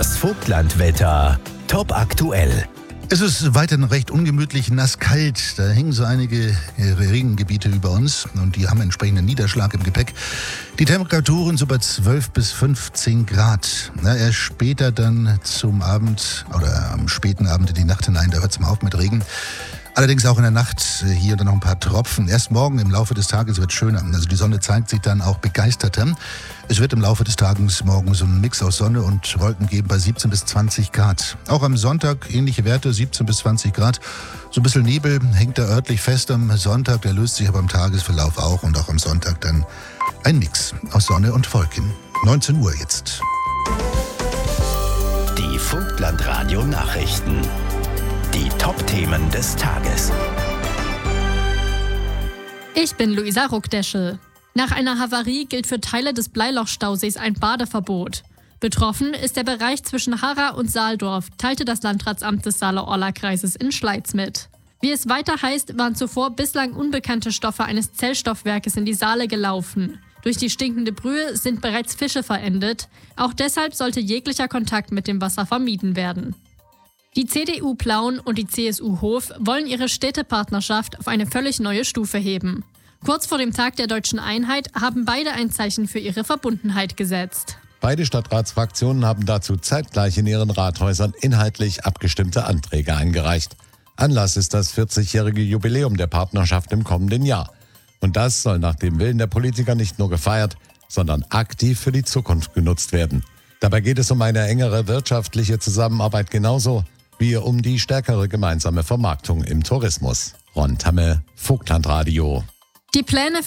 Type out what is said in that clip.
Das Vogtlandwetter. Top aktuell. Es ist weiterhin recht ungemütlich, nasskalt. Da hängen so einige Regengebiete über uns und die haben entsprechenden Niederschlag im Gepäck. Die Temperaturen so bei 12 bis 15 Grad. Erst später dann zum Abend oder am späten Abend in die Nacht hinein, da hört es mal auf mit Regen. Allerdings auch in der Nacht hier dann noch ein paar Tropfen. Erst morgen im Laufe des Tages wird es schöner. Also die Sonne zeigt sich dann auch begeisterter. Es wird im Laufe des Tages morgen so einen Mix aus Sonne und Wolken geben bei 17 bis 20 Grad. Auch am Sonntag ähnliche Werte, 17 bis 20 Grad. So ein bisschen Nebel hängt da örtlich fest am Sonntag. Der löst sich aber im Tagesverlauf auch. Und auch am Sonntag dann ein Mix aus Sonne und Wolken. 19 Uhr jetzt. Die Vogtlandradio-Nachrichten. Die Top-Themen des Tages. Ich bin Luisa Ruckdeschel. Nach einer Havarie gilt für Teile des Bleilochstausees ein Badeverbot. Betroffen ist der Bereich zwischen Harra und Saaldorf, teilte das Landratsamt des Saale-Orla-Kreises in Schleiz mit. Wie es weiter heißt, waren zuvor bislang unbekannte Stoffe eines Zellstoffwerkes in die Saale gelaufen. Durch die stinkende Brühe sind bereits Fische verendet. Auch deshalb sollte jeglicher Kontakt mit dem Wasser vermieden werden. Die CDU Plauen und die CSU Hof wollen ihre Städtepartnerschaft auf eine völlig neue Stufe heben. Kurz vor dem Tag der Deutschen Einheit haben beide ein Zeichen für ihre Verbundenheit gesetzt. Beide Stadtratsfraktionen haben dazu zeitgleich in ihren Rathäusern inhaltlich abgestimmte Anträge eingereicht. Anlass ist das 40-jährige Jubiläum der Partnerschaft im kommenden Jahr. Und das soll nach dem Willen der Politiker nicht nur gefeiert, sondern aktiv für die Zukunft genutzt werden. Dabei geht es um eine engere wirtschaftliche Zusammenarbeit genauso wie um die stärkere gemeinsame Vermarktung im Tourismus. Ron Tamme, Vogtlandradio. Die Pläne